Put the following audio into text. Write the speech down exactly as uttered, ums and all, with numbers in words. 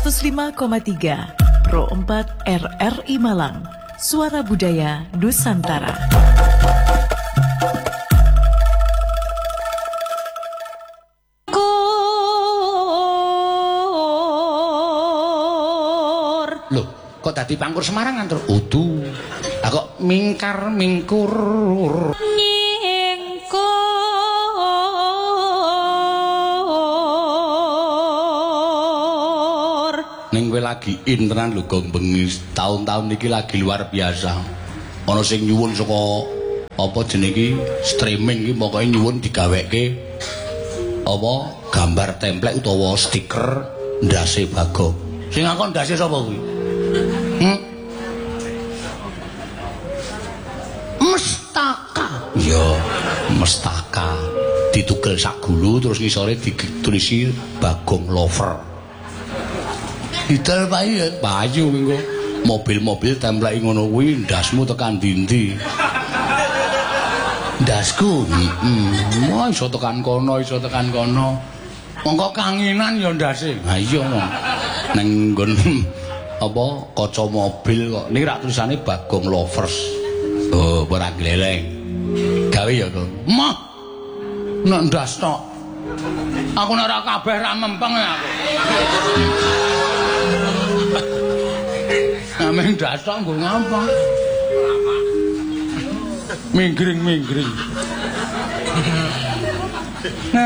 seratus lima koma tiga Pro empat R R I Malang, Suara Budaya Nusantara. Loh, kok tadi pangkur Semarang antur? Udu. Lah kok mingkar mingkur. Nyingkur. Ning kowe lagi in tenan lho gong bengi. Tahun-tahun iki lagi luar biasa. Ana sing nyuwun saka apa jenenge iki streaming iki pokoke nyuwun digaweke apa gambar template utawa stiker ndase Bagong. Sing ngakon ndase sapa kuwi? Hmm? Mestaka. Ya, mestaka. Ditugel sak gulu terus ngisore ditulisi Bagong Lover. Didol payu, payu minggo. Mobil-mobil template ngono kuwi ndasmu tekan ndi-ndi. Ndasku, heeh. Wah, iso tekan kono, iso tekan kono. Mongko kanginan ya ndase. Ha iya mong. Neng nggon apa kaca mobil kok niki rak tulisane Bagong Lovers. Oh, ora gleleng. Gawe ya to. Mah. Nek ndas tok. Aku nek ora kabeh ra mempeng aku. Ameng ndas tok nggo ngapa? Minggring-minggring.